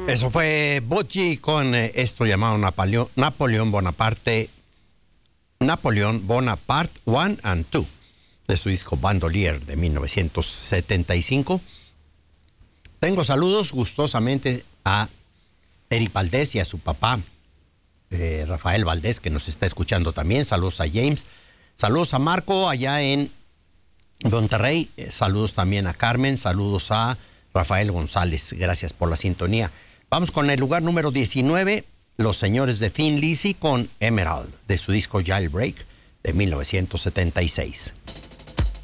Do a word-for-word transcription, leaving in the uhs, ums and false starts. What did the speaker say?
Eso fue Bocci con eh, esto llamado Napoleón, Napoleón Bonaparte, Napoleón Bonaparte uno and dos, de su disco Bandolier de mil novecientos setenta y cinco. Tengo saludos gustosamente a Eric Valdés y a su papá, eh, Rafael Valdés, que nos está escuchando también. Saludos a James. Saludos a Marco allá en Monterrey. Eh, saludos también a Carmen. Saludos a Rafael González. Gracias por la sintonía. Vamos con el lugar número diecinueve, los señores de Thin Lizzy con Emerald, de su disco Jailbreak de mil novecientos setenta y seis.